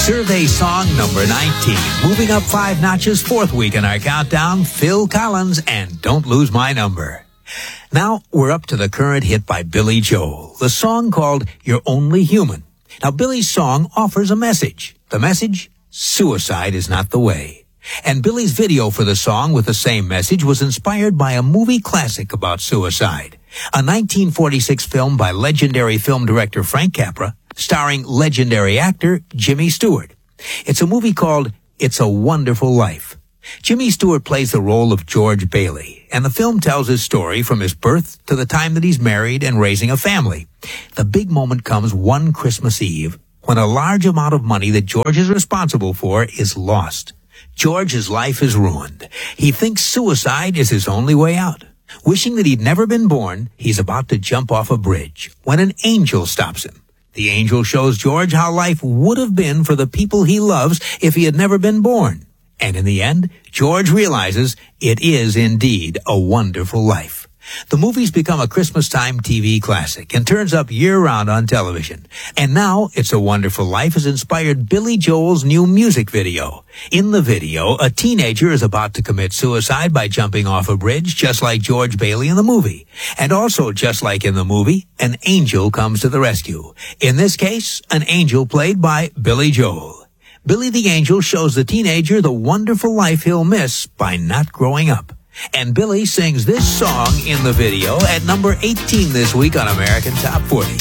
Survey song number 19. Moving up 5 notches, 4th week in our countdown, Phil Collins and Don't Lose My Number. Now, we're up to the current hit by Billy Joel, the song called You're Only Human. Now, Billy's song offers a message. The message? Suicide is not the way. And Billy's video for the song with the same message was inspired by a movie classic about suicide. A 1946 film by legendary film director Frank Capra, starring legendary actor Jimmy Stewart. It's a movie called It's a Wonderful Life. Jimmy Stewart plays the role of George Bailey, and the film tells his story from his birth to the time that he's married and raising a family. The big moment comes one Christmas Eve when a large amount of money that George is responsible for is lost. George's life is ruined. He thinks suicide is his only way out. Wishing that he'd never been born, he's about to jump off a bridge when an angel stops him. The angel shows George how life would have been for the people he loves if he had never been born. And in the end, George realizes it is indeed a wonderful life. The movie's become a Christmas-time TV classic and turns up year-round on television. And now, It's a Wonderful Life has inspired Billy Joel's new music video. In the video, a teenager is about to commit suicide by jumping off a bridge, just like George Bailey in the movie. And also, just like in the movie, an angel comes to the rescue. In this case, an angel played by Billy Joel. Billy the Angel shows the teenager the wonderful life he'll miss by not growing up. And Billy sings this song in the video at number 18 this week on American Top 40.